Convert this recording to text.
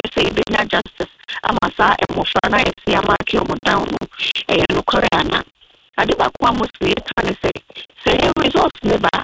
say the justice. Amasa emofana esi amaki omodown no. No koreana. Adiba kwa mostly can say results never